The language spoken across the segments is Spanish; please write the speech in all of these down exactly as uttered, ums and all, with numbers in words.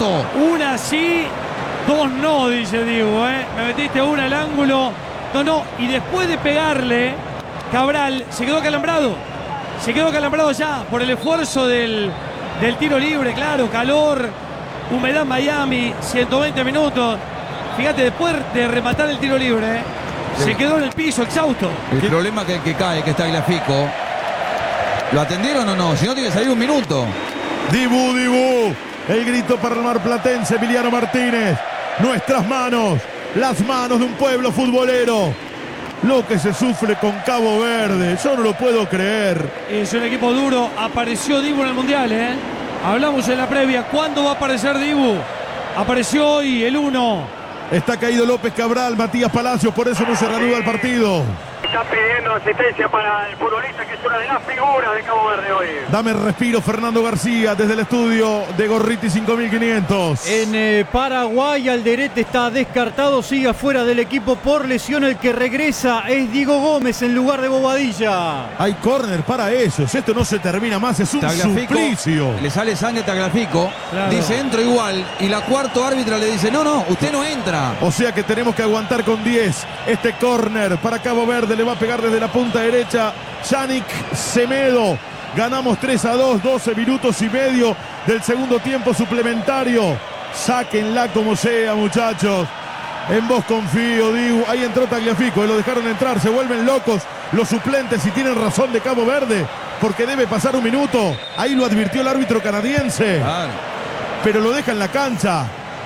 Tagliafico. Una sí, dos no, dice Dibu, ¿eh? Me metiste una al ángulo. No, no. Y después de pegarle, Cabral se quedó calambrado. Se quedó calambrado ya por el esfuerzo del, del tiro libre, claro. Calor, humedad en Miami, ciento veinte minutos. Fíjate, después de rematar el tiro libre, ¿eh? Sí. Se quedó en el piso, exhausto. El problema que el que cae, que está Tagliafico. ¿Lo atendieron o no? Si no, tiene que salir un minuto. Dibu, Dibu. El grito para el marplatense Emiliano Martínez. Nuestras manos, las manos de un pueblo futbolero. Lo que se sufre con Cabo Verde, yo no lo puedo creer. Es un equipo duro. Apareció Dibu en el Mundial, ¿eh? Hablamos en la previa. ¿Cuándo va a aparecer Dibu? Apareció hoy, el uno. Está caído López Cabral, Matías Palacios, por eso no se reanuda el partido. Está pidiendo asistencia para el futbolista que es una de las figuras de Cabo Verde hoy. Dame respiro, Fernando García, desde el estudio de Gorriti cinco mil quinientos. En eh, Paraguay, Alderete está descartado, sigue afuera del equipo por lesión. El que regresa es Diego Gómez en lugar de Bobadilla. Hay córner para ellos, esto no se termina más, es un Tagliafico, suplicio. le sale sangre a Tagliafico. Claro. Dice, entro igual. Y la cuarto árbitra le dice, no, no, usted no entra. O sea que tenemos que aguantar con diez. Este córner para Cabo Verde le va a pegar desde la punta derecha Yannick Semedo. Ganamos tres a dos, doce minutos y medio del segundo tiempo suplementario. Sáquenla como sea, muchachos. En vos confío, Dibu. Ahí entró Tagliafico, lo dejaron entrar. Se vuelven locos los suplentes y tienen razón de Cabo Verde, porque debe pasar un minuto. Ahí lo advirtió el árbitro canadiense. Claro. Pero lo deja en la cancha.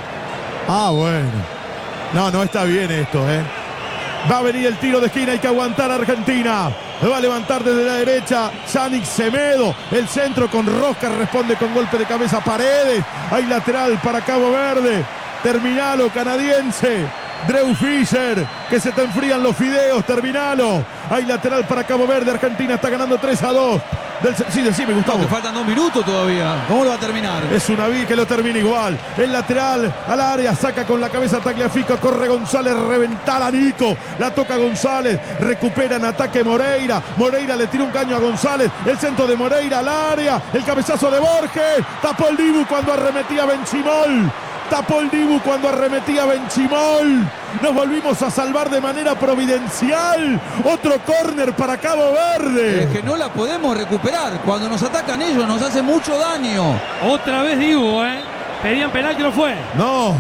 Ah, bueno. No, no está bien esto, ¿eh? Va a venir el tiro de esquina, hay que aguantar a Argentina. Lo va a levantar desde la derecha Yannick Semedo. El centro con Rosca, responde con golpe de cabeza Paredes. Hay lateral para Cabo Verde. Terminalo canadiense. Drew Fischer, que se te enfrían los fideos, terminalo. Hay lateral para Cabo Verde, Argentina está ganando tres a dos. Del... Sí, decime, Gustavo. No, que faltan dos minutos todavía. ¿Cómo lo va a terminar? Es una vi que lo termina igual. El lateral al área, saca con la cabeza Tagliafico, corre González, reventar a Nico. La toca González, recupera en ataque Moreira. Moreira le tira un caño a González. El centro de Moreira al área. El cabezazo de Borges. Tapó el Dibu cuando arremetía Benchimol. Tapó el Dibu cuando arremetía Benchimol. Nos volvimos a salvar de manera providencial. Otro córner para Cabo Verde. Es que no la podemos recuperar. Cuando nos atacan ellos nos hace mucho daño. Otra vez Dibu, ¿eh? Pedían penal que no fue. No.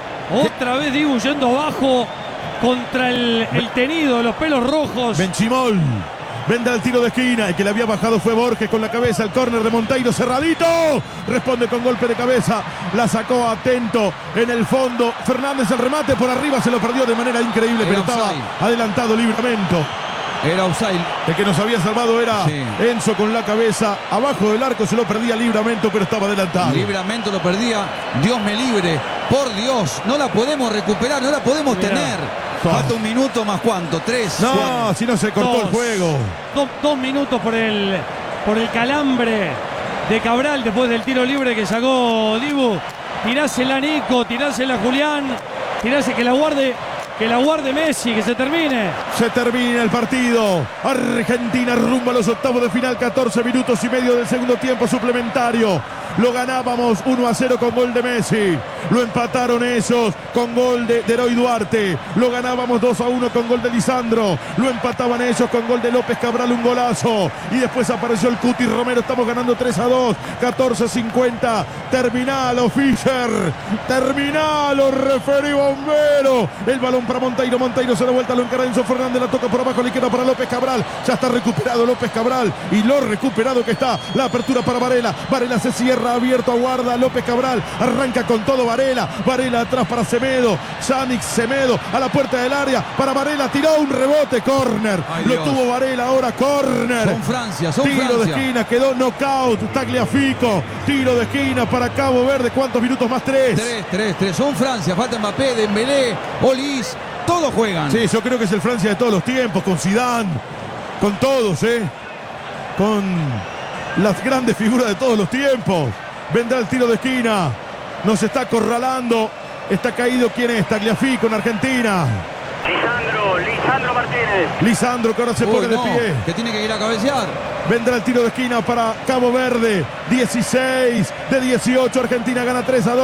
Otra vez Dibu yendo abajo contra el, el tenido, los pelos rojos. Benchimol. Vendrá el tiro de esquina. El que le había bajado fue Borges con la cabeza. El córner de Monteiro cerradito. Responde con golpe de cabeza. La sacó atento en el fondo. Fernández el remate por arriba. Se lo perdió de manera increíble. Era pero estaba offside. adelantado Livramento. Era offside. El que nos había salvado era Sí. Enzo con la cabeza. Abajo del arco se lo perdía Livramento, pero estaba adelantado. Libramento lo perdía. Dios me libre. Por Dios. No la podemos recuperar. No la podemos Mirá. tener. Falta un minuto más. ¿Cuánto? ¿Tres? No, ¿Cuánto? si no se cortó Dos. el juego. Dos, dos minutos por el, por el calambre de Cabral después del tiro libre que sacó Dibu. Tirásela a Nico, tirásela a Julián, tirase que la guarde, que la guarde Messi, que se termine. Se termina el partido. Argentina rumbo a los octavos de final. catorce minutos y medio del segundo tiempo suplementario. Lo ganábamos uno a cero con gol de Messi. Lo empataron ellos con gol de Deroy Duarte. Lo ganábamos dos a uno con gol de Lisandro. Lo empataban ellos con gol de López Cabral, un golazo. Y después apareció el Cuti Romero. Estamos ganando tres a dos. catorce cincuenta. Terminalo, Fischer. Terminalo, referí Bombero. El balón para Monteiro. Monteiro se da vuelta, lo encara Enzo Fernández. La toca por abajo, le queda para López Cabral. Ya está recuperado López Cabral. Y lo recuperado que está. La apertura para Varela. Varela se cierra. Abierto, aguarda López Cabral, arranca con todo Varela, Varela atrás para Semedo, Yannick Semedo a la puerta del área, para Varela, tiró un rebote, córner, lo Dios. tuvo Varela, ahora córner, Son Francia, son tiro Francia. de esquina, quedó knockout, Tagliafico, tiro de esquina para Cabo Verde, ¿cuántos minutos más? Tres. Tres, tres, tres. Son Francia. Falta Mbappé, Dembélé, Olís. Todos juegan. Sí, yo creo que es el Francia de todos los tiempos, con Zidane, con todos, ¿eh? Con las grandes figuras de todos los tiempos. Vendrá el tiro de esquina. Nos está acorralando. Está caído, ¿quién es? Tagliafico en Argentina. Lisandro, Lisandro Martínez. Lisandro que ahora se Uy, pone no, de pie. que tiene que ir a cabecear. Vendrá el tiro de esquina para Cabo Verde. dieciséis de dieciocho. Argentina gana tres a dos.